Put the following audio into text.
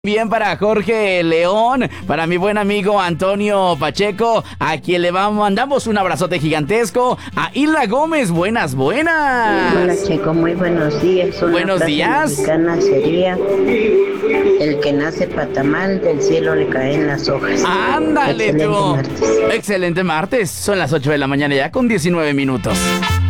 Bien para Jorge León, para mi buen amigo Antonio Pacheco, a quien le mandamos un abrazote gigantesco. A Hilda Gómez, buenas. Hola Checo, muy buenos días. Una Buenos frase días. mexicana sería: el que nace patamal, del cielo le caen las hojas. Ándale Excelente tú. martes. Excelente martes. Son las 8 de la mañana ya con 19 minutos.